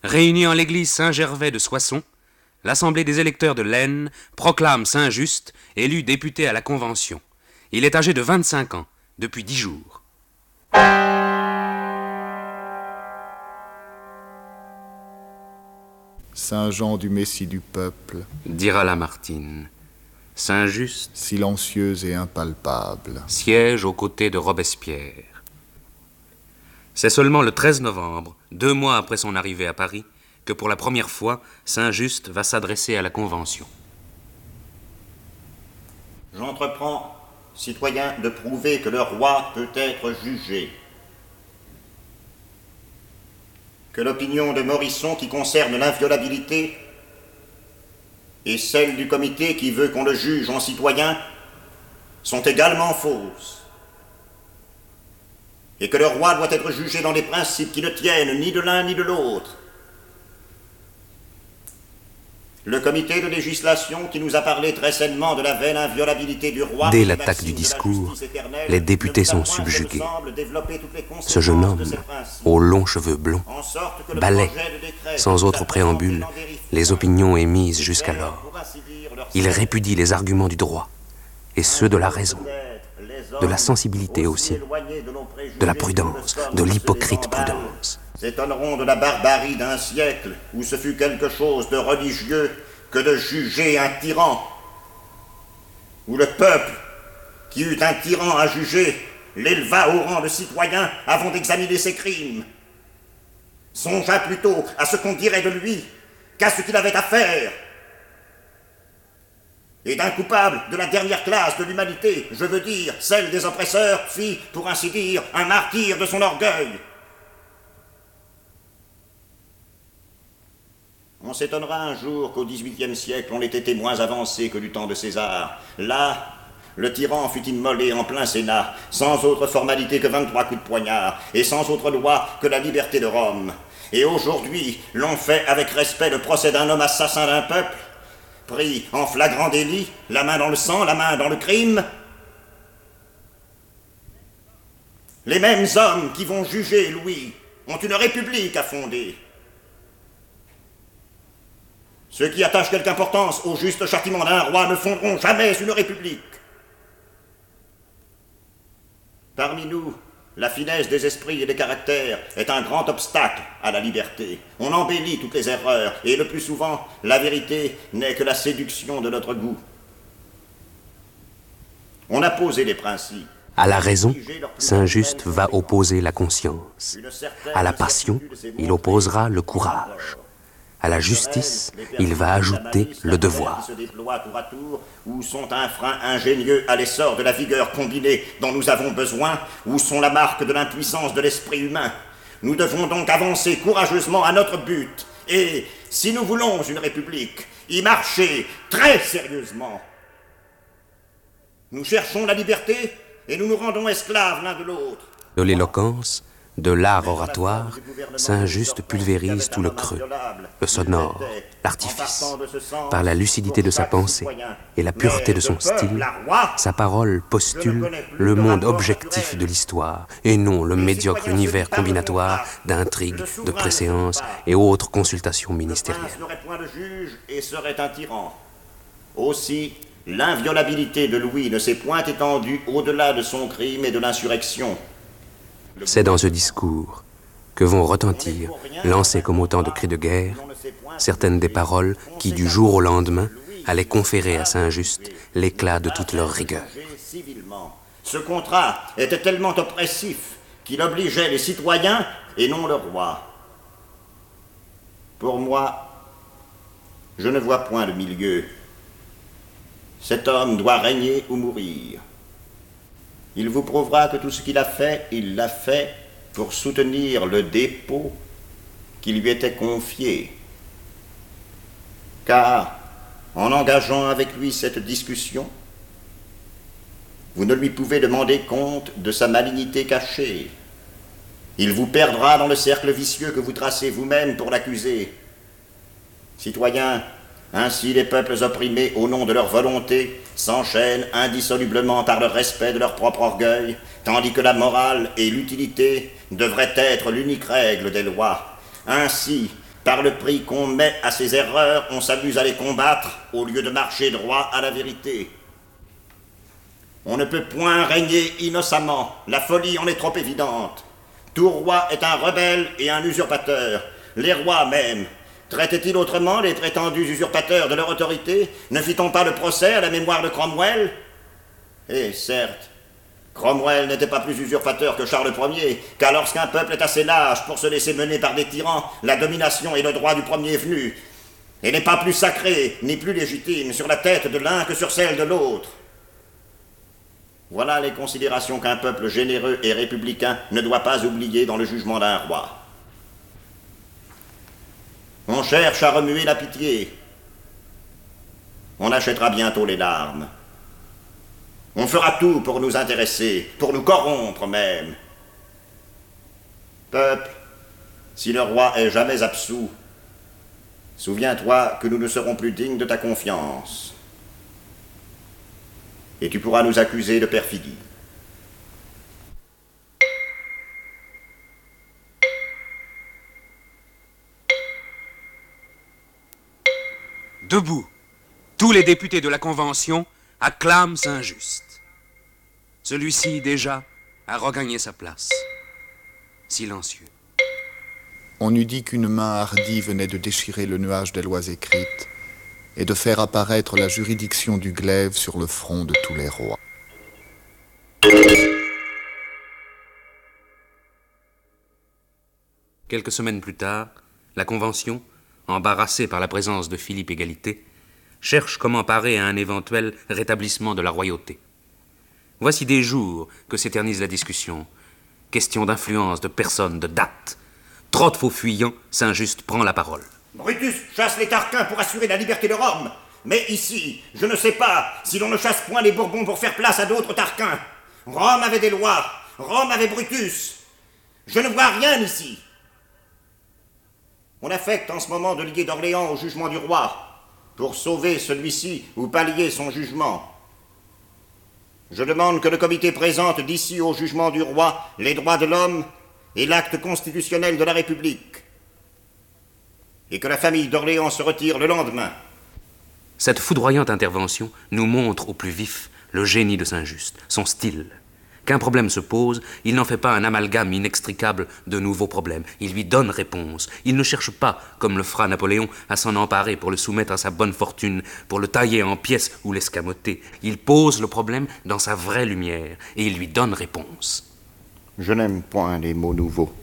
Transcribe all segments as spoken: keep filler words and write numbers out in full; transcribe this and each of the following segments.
Réunie en l'église Saint-Gervais de Soissons, l'Assemblée des électeurs de l'Aisne proclame Saint-Just élu député à la Convention. Il est âgé de vingt-cinq ans, depuis dix jours. Saint Jean du Messie du peuple, dira Lamartine, Saint-Just, silencieuse et impalpable, siège aux côtés de Robespierre. C'est seulement le treize novembre, deux mois après son arrivée à Paris, que pour la première fois, Saint-Just va s'adresser à la Convention. J'entreprends, citoyens, de prouver que le roi peut être jugé. Que l'opinion de Morisson qui concerne l'inviolabilité et celle du comité qui veut qu'on le juge en citoyen sont également fausses. Et que le roi doit être jugé dans des principes qui ne tiennent ni de l'un ni de l'autre. Le comité de législation qui nous a parlé très sainement de la vaine inviolabilité du roi... Dès l'attaque du discours, les députés sont subjugués. Ce jeune homme, aux longs cheveux blonds, balaie, sans autre préambule, les opinions émises jusqu'alors. Il répudie les arguments du droit, et ceux de la raison, de la sensibilité aussi, de la prudence, de l'hypocrite prudence. S'étonneront de la barbarie d'un siècle où ce fut quelque chose de religieux que de juger un tyran, où le peuple qui eut un tyran à juger l'éleva au rang de citoyen avant d'examiner ses crimes. Songea plutôt à ce qu'on dirait de lui qu'à ce qu'il avait à faire. Et d'un coupable de la dernière classe de l'humanité, je veux dire celle des oppresseurs, fit, pour ainsi dire, un martyr de son orgueil. On s'étonnera un jour qu'au dix-huitième siècle, on ait été moins avancé que du temps de César. Là, le tyran fut immolé en plein Sénat, sans autre formalité que vingt-trois coups de poignard, et sans autre loi que la liberté de Rome. Et aujourd'hui, l'on fait avec respect le procès d'un homme assassin d'un peuple, pris en flagrant délit, la main dans le sang, la main dans le crime. Les mêmes hommes qui vont juger Louis ont une république à fonder. Ceux qui attachent quelque importance au juste châtiment d'un roi ne fonderont jamais une république. Parmi nous, la finesse des esprits et des caractères est un grand obstacle à la liberté. On embellit toutes les erreurs, et le plus souvent, la vérité n'est que la séduction de notre goût. On a posé les principes. À la raison, Saint-Just va opposer la conscience. À la passion, il opposera le courage. À la justice, il va ajouter le devoir. Se déploient tour à tour, où sont un frein ingénieux à l'essor de la vigueur combinée dont nous avons besoin, où sont la marque de l'impuissance de l'esprit humain. Nous devons donc avancer courageusement à notre but, et, si nous voulons une république, y marcher très sérieusement. Nous cherchons la liberté, et nous nous rendons esclaves l'un de l'autre. De l'éloquence, de l'art oratoire, Saint-Just pulvérise tout le creux, le sonore, l'artifice. Par la lucidité de sa pensée et la pureté de son style, sa parole postule le monde objectif de l'histoire et non le médiocre univers combinatoire d'intrigues, de préséances et autres consultations ministérielles. N'aurait point de juge et serait un tyran. Aussi, l'inviolabilité de Louis ne s'est point étendue au-delà de son crime et de l'insurrection. C'est dans ce discours que vont retentir, lancées comme autant de cris de guerre, certaines des paroles qui, du jour au lendemain, allaient conférer à Saint-Just l'éclat de toute leur rigueur. Ce contrat était tellement oppressif qu'il obligeait les citoyens et non le roi. Pour moi, je ne vois point de milieu. Cet homme doit régner ou mourir. Il vous prouvera que tout ce qu'il a fait, il l'a fait pour soutenir le dépôt qui lui était confié. Car, en engageant avec lui cette discussion, vous ne lui pouvez demander compte de sa malignité cachée. Il vous perdra dans le cercle vicieux que vous tracez vous-même pour l'accuser. Citoyens, ainsi les peuples opprimés au nom de leur volonté s'enchaînent indissolublement par le respect de leur propre orgueil, tandis que la morale et l'utilité devraient être l'unique règle des lois. Ainsi, Par le prix qu'on met à ces erreurs, on s'amuse à les combattre au lieu de marcher droit à la vérité. On ne peut point régner innocemment, la folie en est trop évidente. Tout roi est un rebelle et un usurpateur. Les rois même, traitaient-ils autrement les prétendus usurpateurs de leur autorité? Ne fit-on pas le procès à la mémoire de Cromwell? Eh, certes, Cromwell n'était pas plus usurpateur que Charles Ier, car lorsqu'un peuple est assez lâche pour se laisser mener par des tyrans, la domination est le droit du premier venu, et n'est pas plus sacré, ni plus légitime sur la tête de l'un que sur celle de l'autre. Voilà les considérations qu'un peuple généreux et républicain ne doit pas oublier dans le jugement d'un roi. On cherche à remuer la pitié. On achètera bientôt les larmes. On fera tout pour nous intéresser, pour nous corrompre même. Peuple, si le roi est jamais absous, souviens-toi que nous ne serons plus dignes de ta confiance. Et tu pourras nous accuser de perfidie. Debout, tous les députés de la Convention acclament Saint-Just. Celui-ci, déjà, a regagné sa place. Silencieux. On eût dit qu'une main hardie venait de déchirer le nuage des lois écrites et de faire apparaître la juridiction du glaive sur le front de tous les rois. Quelques semaines plus tard, la Convention, embarrassée par la présence de Philippe Égalité, cherche comment parer à un éventuel rétablissement de la royauté. Voici des jours que s'éternise la discussion. Question d'influence, de personnes, de dates. Trop de faux fuyants, Saint-Just prend la parole. Brutus chasse les Tarquins pour assurer la liberté de Rome. Mais ici, je ne sais pas si l'on ne chasse point les Bourbons pour faire place à d'autres Tarquins. Rome avait des lois, Rome avait Brutus. Je ne vois rien ici. On affecte en ce moment de lier d'Orléans au jugement du roi, pour sauver celui-ci ou pallier son jugement. Je demande que le comité présente d'ici au jugement du roi les droits de l'homme et l'acte constitutionnel de la République, et que la famille d'Orléans se retire le lendemain. Cette foudroyante intervention nous montre au plus vif le génie de Saint-Just, son style. Qu'un problème se pose, il n'en fait pas un amalgame inextricable de nouveaux problèmes. Il lui donne réponse. Il ne cherche pas, comme le fera Napoléon, à s'en emparer pour le soumettre à sa bonne fortune, pour le tailler en pièces ou l'escamoter. Il pose le problème dans sa vraie lumière et il lui donne réponse. Je n'aime point les mots nouveaux.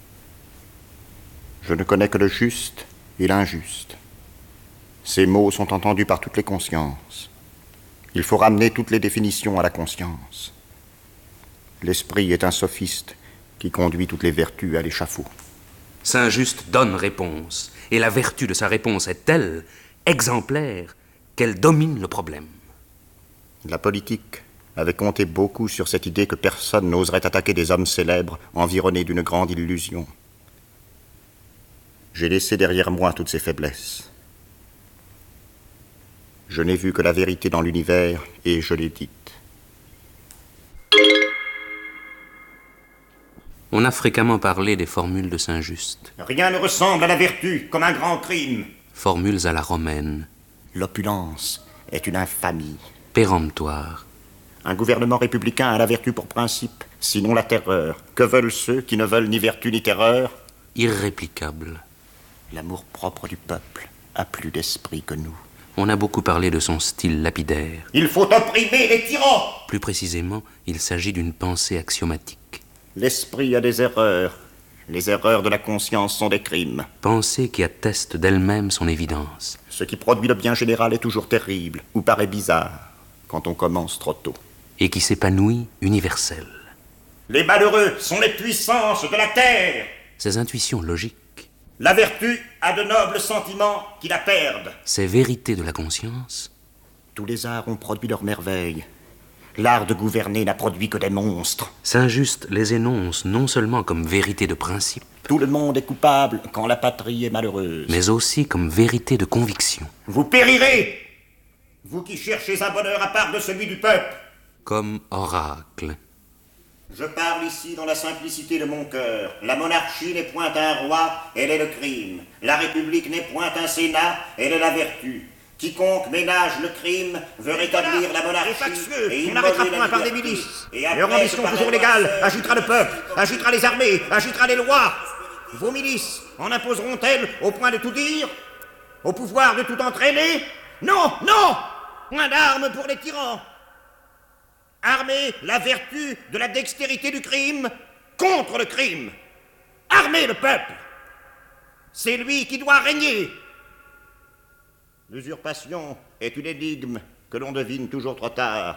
Je ne connais que le juste et l'injuste. Ces mots sont entendus par toutes les consciences. Il faut ramener toutes les définitions à la conscience. L'esprit est un sophiste qui conduit toutes les vertus à l'échafaud. Saint-Just donne réponse, et la vertu de sa réponse est telle, exemplaire, qu'elle domine le problème. La politique avait compté beaucoup sur cette idée que personne n'oserait attaquer des hommes célèbres environnés d'une grande illusion. J'ai laissé derrière moi toutes ces faiblesses. Je n'ai vu que la vérité dans l'univers et je l'ai dite. On a fréquemment parlé des formules de Saint-Just. Rien ne ressemble à la vertu comme un grand crime. Formules à la romaine. L'opulence est une infamie. Péremptoire. Un gouvernement républicain a la vertu pour principe, sinon la terreur. Que veulent ceux qui ne veulent ni vertu ni terreur? Irréplicable. L'amour-propre du peuple a plus d'esprit que nous. On a beaucoup parlé de son style lapidaire. Il faut opprimer les tyrans! Plus précisément, il s'agit d'une pensée axiomatique. L'esprit a des erreurs. Les erreurs de la conscience sont des crimes. Pensée qui atteste d'elle-même son évidence. Ce qui produit le bien général est toujours terrible, ou paraît bizarre, quand on commence trop tôt. Et qui s'épanouit universel. Les malheureux sont les puissances de la terre. Ses intuitions logiques. La vertu a de nobles sentiments qui la perdent. Ces vérités de la conscience. Tous les arts ont produit leurs merveilles. L'art de gouverner n'a produit que des monstres. Saint-Just les énonce non seulement comme vérité de principe. Tout le monde est coupable quand la patrie est malheureuse. Mais aussi comme vérité de conviction. Vous périrez, vous qui cherchez un bonheur à part de celui du peuple. Comme oracle. Je parle ici dans la simplicité de mon cœur. La monarchie n'est point un roi, elle est le crime. La République n'est point un sénat, elle est la vertu. Quiconque ménage le crime veut rétablir la monarchie et on n'arrêtera point par des milices. Leur ambition toujours légale agitera le peuple, agitera les armées, agitera les lois. Vos milices en imposeront-elles au point de tout dire? Au pouvoir de tout entraîner? Non, non! Point d'armes pour les tyrans. Armez la vertu de la dextérité du crime contre le crime. Armez le peuple. C'est lui qui doit régner. L'usurpation est une énigme que l'on devine toujours trop tard.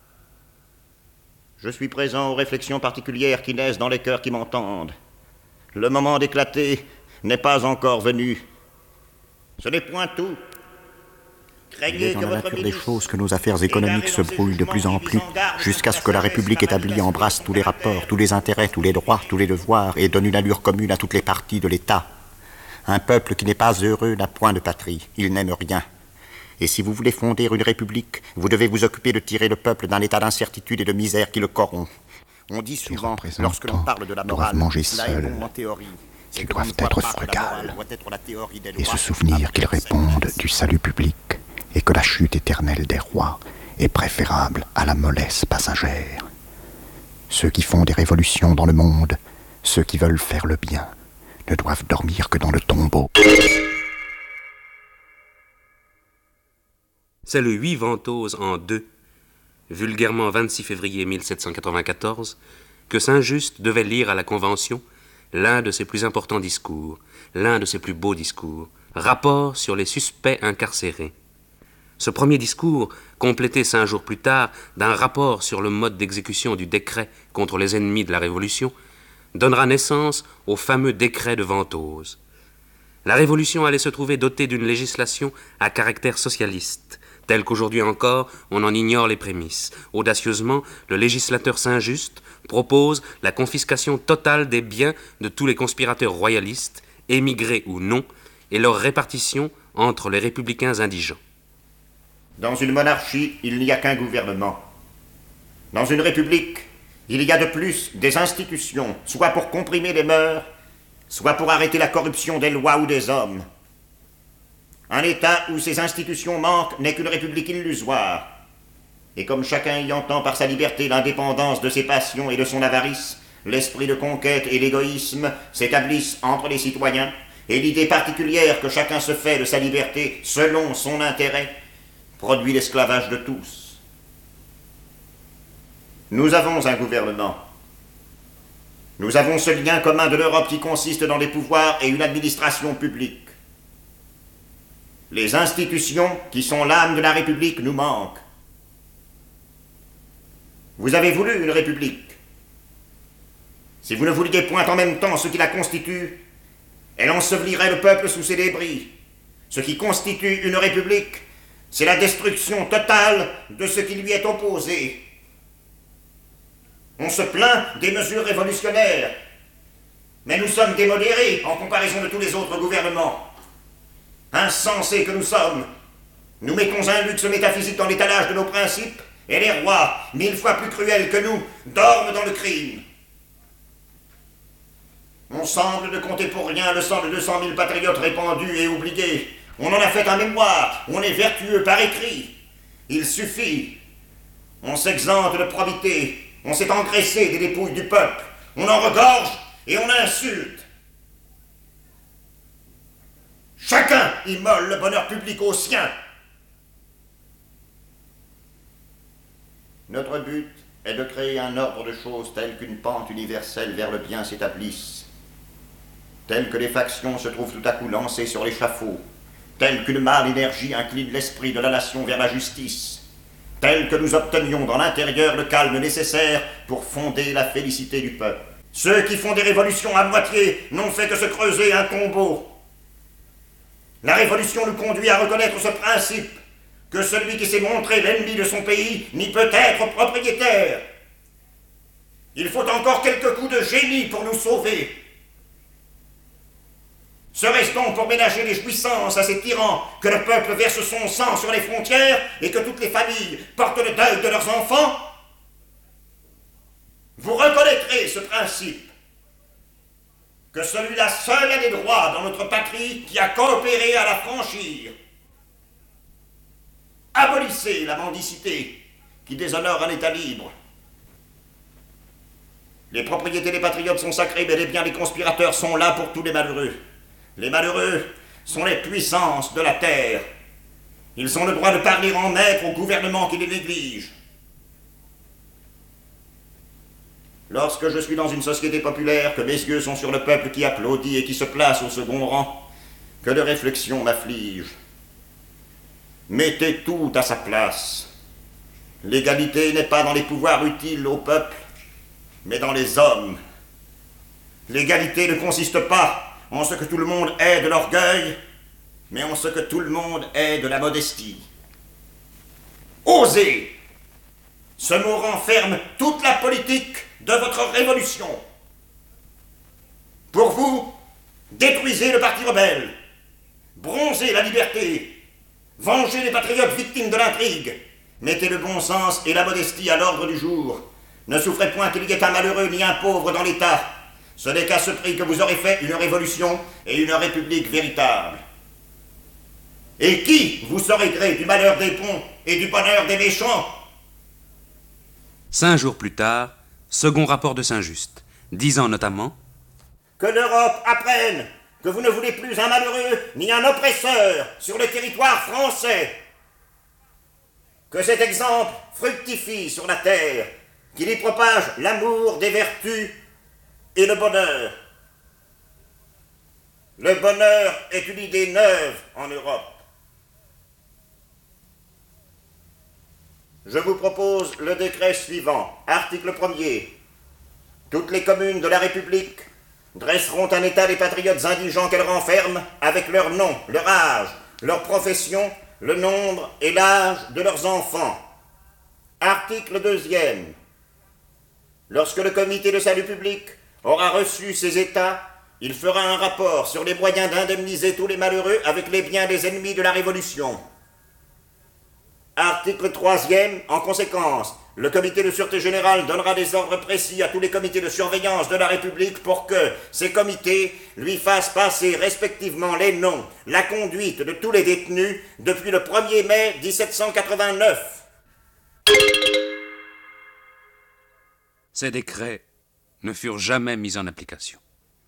Je suis présent aux réflexions particulières qui naissent dans les cœurs qui m'entendent. Le moment d'éclater n'est pas encore venu. Ce n'est point tout. Il est dans la nature des choses que nos affaires économiques se brouillent de plus en plus, jusqu'à ce que la République établie embrasse tous les rapports, tous les intérêts, tous les droits, tous les devoirs, et donne une allure commune à toutes les parties de l'État. Un peuple qui n'est pas heureux n'a point de patrie, il n'aime rien. Et si vous voulez fonder une république, vous devez vous occuper de tirer le peuple d'un état d'incertitude et de misère qui le corrompt. On dit souvent, lorsque l'on parle de la morale, manger cela est seuls. bon en théorie. Qu'ils doivent être frugales et se souvenir qu'ils répondent du salut public et que la chute éternelle des rois est préférable à la mollesse passagère. Ceux qui font des révolutions dans le monde, ceux qui veulent faire le bien, ne doivent dormir que dans le tombeau. C'est le huit Ventose en deux, vulgairement vingt-six février mille sept cent quatre-vingt-quatorze, que Saint-Just devait lire à la Convention l'un de ses plus importants discours, l'un de ses plus beaux discours, rapport sur les suspects incarcérés. Ce premier discours, complété cinq jours plus tard d'un rapport sur le mode d'exécution du décret contre les ennemis de la Révolution, donnera naissance au fameux décret de Ventose. La Révolution allait se trouver dotée d'une législation à caractère socialiste, telle qu'aujourd'hui encore on en ignore les prémices. Audacieusement, le législateur Saint-Just propose la confiscation totale des biens de tous les conspirateurs royalistes, émigrés ou non, et leur répartition entre les républicains indigents. Dans une monarchie, il n'y a qu'un gouvernement. Dans une république, il y a de plus des institutions, soit pour comprimer les mœurs, soit pour arrêter la corruption des lois ou des hommes. Un État où ces institutions manquent n'est qu'une république illusoire. Et comme chacun y entend par sa liberté l'indépendance de ses passions et de son avarice, l'esprit de conquête et l'égoïsme s'établissent entre les citoyens, et l'idée particulière que chacun se fait de sa liberté selon son intérêt produit l'esclavage de tous. Nous avons un gouvernement. Nous avons ce lien commun de l'Europe qui consiste dans les pouvoirs et une administration publique. Les institutions, qui sont l'âme de la République, nous manquent. Vous avez voulu une République. Si vous ne vouliez point en même temps ce qui la constitue, elle ensevelirait le peuple sous ses débris. Ce qui constitue une République, c'est la destruction totale de ce qui lui est opposé. On se plaint des mesures révolutionnaires, mais nous sommes démodérés en comparaison de tous les autres gouvernements. Insensés que nous sommes, nous mettons un luxe métaphysique dans l'étalage de nos principes, et les rois, mille fois plus cruels que nous, dorment dans le crime. On semble ne compter pour rien le sang de deux cent mille patriotes répandus et oubliés. On en a fait un mémoire, on est vertueux par écrit. Il suffit. On s'exempte de probité, on s'est engraissé des dépouilles du peuple, on en regorge et on insulte. Chacun immole le bonheur public au sien. Notre but est de créer un ordre de choses tel qu'une pente universelle vers le bien s'établisse, tel que les factions se trouvent tout à coup lancées sur l'échafaud, tel qu'une mâle énergie incline l'esprit de la nation vers la justice, tel que nous obtenions dans l'intérieur le calme nécessaire pour fonder la félicité du peuple. Ceux qui font des révolutions à moitié n'ont fait que se creuser un tombeau. La révolution nous conduit à reconnaître ce principe, que celui qui s'est montré l'ennemi de son pays n'y peut être propriétaire. Il faut encore quelques coups de génie pour nous sauver. Serait-ce donc pour ménager les jouissances à ces tyrans que le peuple verse son sang sur les frontières et que toutes les familles portent le deuil de leurs enfants? vous reconnaîtrez ce principe, que celui-là seul a des droits dans notre patrie qui a coopéré à la franchir. Abolissez la mendicité qui déshonore un État libre. Les propriétés des patriotes sont sacrées, mais les biens des conspirateurs sont là pour tous les malheureux. Les malheureux sont les puissances de la terre. Ils ont le droit de parler en maître au gouvernement qui les néglige. Lorsque je suis dans une société populaire, que mes yeux sont sur le peuple qui applaudit et qui se place au second rang, que de réflexions m'affligent. Mettez tout à sa place. L'égalité n'est pas dans les pouvoirs utiles au peuple, mais dans les hommes. L'égalité ne consiste pas en ce que tout le monde ait de l'orgueil, mais en ce que tout le monde ait de la modestie. Osez! Ce mot renferme toute la politique de votre révolution. Pour vous, détruisez le parti rebelle, bronzez la liberté, vengez les patriotes victimes de l'intrigue, mettez le bon sens et la modestie à l'ordre du jour. Ne souffrez point qu'il y ait un malheureux ni un pauvre dans l'État. Ce n'est qu'à ce prix que vous aurez fait une révolution et une république véritable. Et qui vous saurait gré du malheur des bons et du bonheur des méchants? Cinq jours plus tard, second rapport de Saint-Just, disant notamment que l'Europe apprenne que vous ne voulez plus un malheureux ni un oppresseur sur le territoire français. Que cet exemple fructifie sur la terre, qu'il y propage l'amour des vertus et le bonheur. Le bonheur est une idée neuve en Europe. Je vous propose le décret suivant. Article premier. Toutes les communes de la République dresseront un état des patriotes indigents qu'elles renferment avec leur nom, leur âge, leur profession, le nombre et l'âge de leurs enfants. Article deuxième. Lorsque le comité de salut public aura reçu ces états, il fera un rapport sur les moyens d'indemniser tous les malheureux avec les biens des ennemis de la Révolution. Article troisième. En conséquence, le comité de sûreté générale donnera des ordres précis à tous les comités de surveillance de la République pour que ces comités lui fassent passer respectivement les noms, la conduite de tous les détenus depuis le premier mai mille sept cent quatre-vingt-neuf. Ces décrets ne furent jamais mis en application.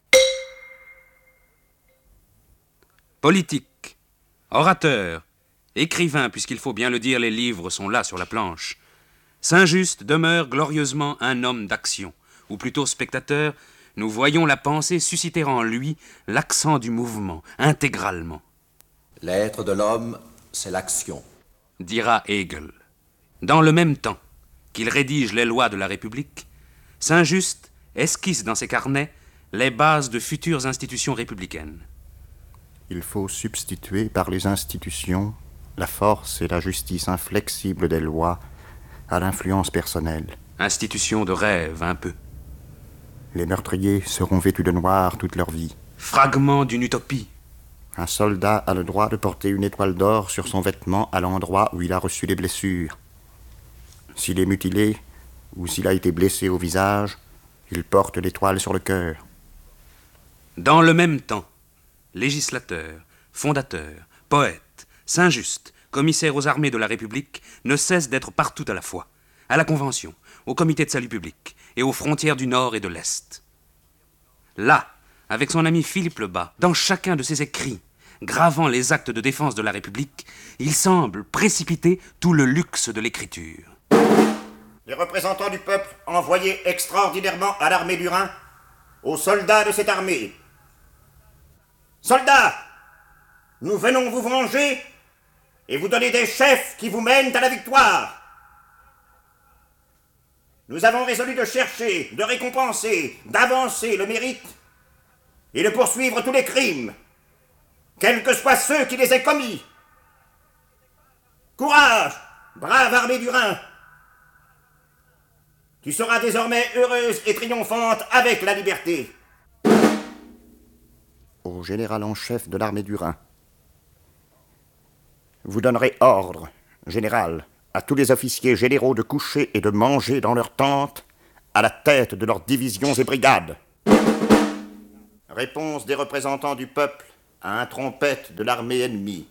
Politique, orateur, écrivain, puisqu'il faut bien le dire, les livres sont là sur la planche, Saint-Just demeure glorieusement un homme d'action, ou plutôt spectateur. Nous voyons la pensée susciter en lui l'accent du mouvement, intégralement. L'être de l'homme, c'est l'action, dira Hegel. Dans le même temps qu'il rédige les lois de la République, Saint-Just esquisse dans ses carnets les bases de futures institutions républicaines. Il faut substituer par les institutions la force et la justice inflexible des lois à l'influence personnelle. Institution de rêve, un peu. Les meurtriers seront vêtus de noir toute leur vie. Fragment d'une utopie. Un soldat a le droit de porter une étoile d'or sur son vêtement à l'endroit où il a reçu des blessures. S'il est mutilé ou s'il a été blessé au visage, il porte l'étoile sur le cœur. Dans le même temps, législateur, fondateur, poète, Saint-Just, commissaire aux armées de la République, ne cesse d'être partout à la fois, à la Convention, au comité de salut public et aux frontières du Nord et de l'Est. Là, avec son ami Philippe Lebas, dans chacun de ses écrits, gravant les actes de défense de la République, il semble précipiter tout le luxe de l'écriture. Les représentants du peuple envoyés extraordinairement à l'armée du Rhin, aux soldats de cette armée. Soldats, nous venons vous venger et vous donner des chefs qui vous mènent à la victoire. Nous avons résolu de chercher, de récompenser, d'avancer le mérite et de poursuivre tous les crimes, quels que soient ceux qui les aient commis. Courage, brave armée du Rhin. Tu seras désormais heureuse et triomphante avec la liberté. Au général en chef de l'armée du Rhin. Vous donnerez ordre, général, à tous les officiers généraux de coucher et de manger dans leurs tentes à la tête de leurs divisions et brigades. Réponse des représentants du peuple à un trompette de l'armée ennemie.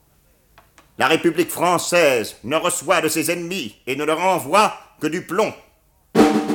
La République française ne reçoit de ses ennemis et ne leur envoie que du plomb.